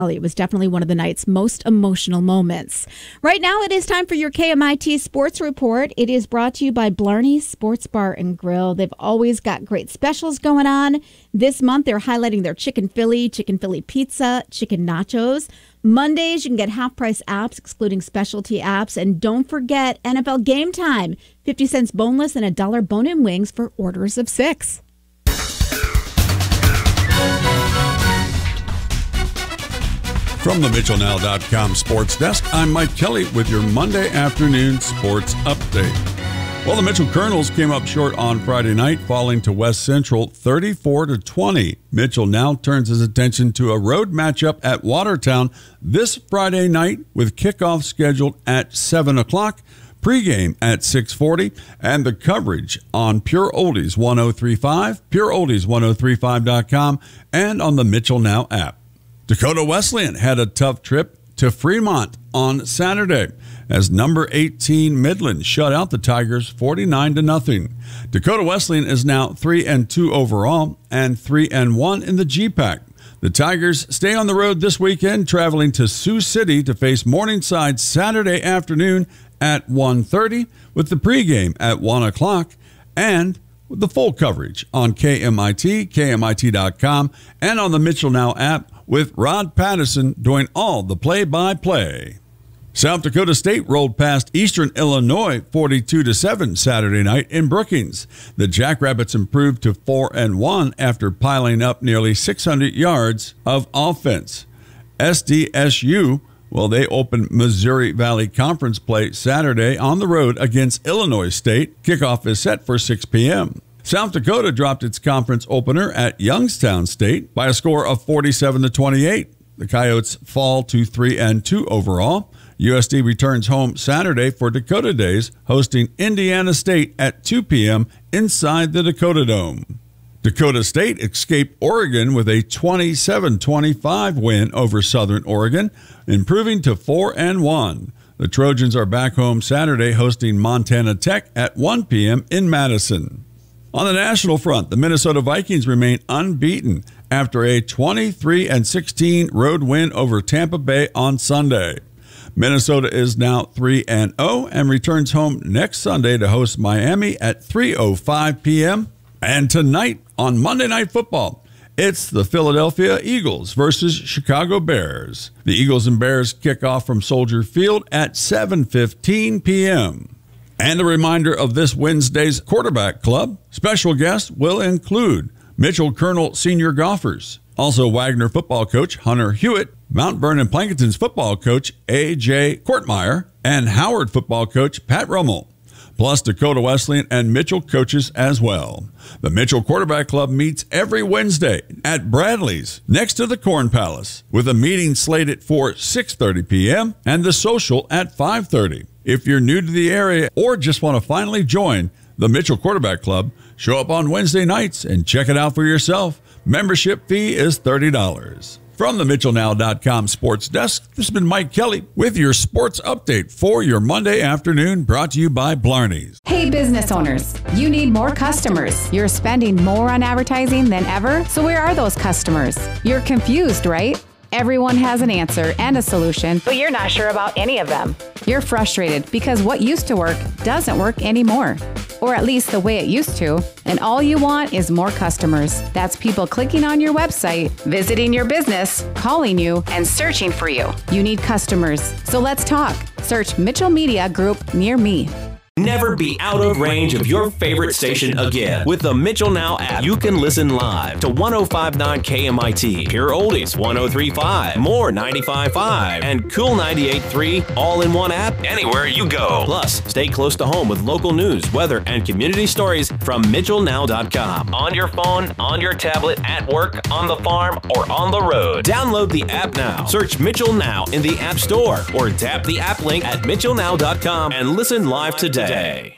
It was definitely one of the night's most emotional moments. Right now, it is time for your KMIT Sports Report. It is brought to you by Blarney's Sports Bar and Grill. They've always got great specials going on. This month, they're highlighting their chicken Philly pizza, chicken nachos. Mondays, you can get half-price apps, excluding specialty apps. And don't forget NFL Game Time. 50 cents boneless and $1 bone-in wings for orders of 6. From the MitchellNow.com Sports Desk, I'm Mike Kelly with your Monday afternoon sports update. Well, the Mitchell Colonels came up short on Friday night, falling to West Central 34-20. Mitchell now turns his attention to a road matchup at Watertown this Friday night with kickoff scheduled at 7 o'clock, pregame at 6:40, and the coverage on Pure Oldies 103.5, pureoldies1035.com, and on the Mitchell Now app. Dakota Wesleyan had a tough trip to Fremont on Saturday as number 18 Midland shut out the Tigers 49-0. Dakota Wesleyan is now 3-2 overall and 3-1 in the GPAC. The Tigers stay on the road this weekend, traveling to Sioux City to face Morningside Saturday afternoon at 1:30 with the pregame at 1 o'clock and with the full coverage on KMIT, KMIT.com, and on the Mitchell Now app, with Rod Patterson doing all the play-by-play. South Dakota State rolled past Eastern Illinois 42-7 Saturday night in Brookings. The Jackrabbits improved to 4-1 after piling up nearly 600 yards of offense. SDSU, well, they opened Missouri Valley Conference play Saturday on the road against Illinois State. Kickoff is set for 6 p.m. South Dakota dropped its conference opener at Youngstown State by a score of 47-28. The Coyotes fall to 3-2 overall. USD returns home Saturday for Dakota Days, hosting Indiana State at 2 p.m. inside the Dakota Dome. Dakota State escaped Oregon with a 27-25 win over Southern Oregon, improving to 4-1. The Trojans are back home Saturday, hosting Montana Tech at 1 p.m. in Madison. On the national front, the Minnesota Vikings remain unbeaten after a 23-16 road win over Tampa Bay on Sunday. Minnesota is now 3-0 and returns home next Sunday to host Miami at 3:05 p.m. And tonight on Monday Night Football, it's the Philadelphia Eagles versus Chicago Bears. The Eagles and Bears kick off from Soldier Field at 7:15 p.m. And a reminder of this Wednesday's Quarterback Club. Special guests will include Mitchell Colonel senior golfers, also Wagner football coach Hunter Hewitt, Mount Vernon Plankinton's football coach A.J. Kortmeyer, and Howard football coach Pat Rummel, plus Dakota Wesleyan and Mitchell coaches as well. The Mitchell Quarterback Club meets every Wednesday at Bradley's next to the Corn Palace, with a meeting slated for 6:30 p.m. and the social at 5:30. If you're new to the area or just want to finally join the Mitchell Quarterback Club, show up on Wednesday nights and check it out for yourself. Membership fee is $30. From the MitchellNow.com Sports Desk, this has been Mike Kelly with your sports update for your Monday afternoon, brought to you by Blarney's. Hey, business owners, you need more customers. You're spending more on advertising than ever, so where are those customers? You're confused, right? Everyone has an answer and a solution, but you're not sure about any of them. You're frustrated because what used to work doesn't work anymore, or at least the way it used to, and all you want is more customers. That's people clicking on your website, visiting your business, calling you, and searching for you. You need customers, so let's talk. Search Mitchell Media Group near me. Never be out of range of your favorite station again. With the Mitchell Now app, you can listen live to 105.9 KMIT, Pure Oldies 103.5, More 95.5, and Cool 98.3, all in one app anywhere you go. Plus, stay close to home with local news, weather, and community stories from MitchellNow.com. On your phone, on your tablet, at work, on the farm, or on the road. Download the app now. Search Mitchell Now in the App Store or tap the app link at MitchellNow.com and listen live today.